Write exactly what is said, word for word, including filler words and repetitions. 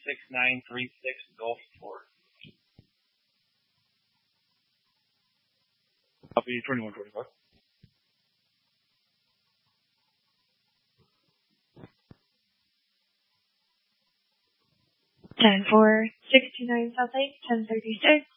six nine three six Gulf Port. Copy twenty-one twenty-five. ten four, six two nine South Lake, ten thirty-six.